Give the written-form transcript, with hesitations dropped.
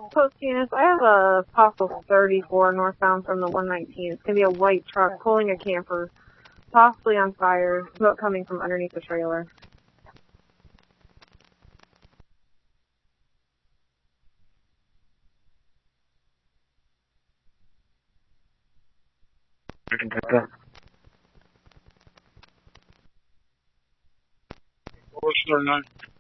Post units, I have a possible 34 northbound from the 119. It's going to be a white truck pulling a camper, possibly on fire, smoke coming from underneath the trailer. I can take that. What's 39?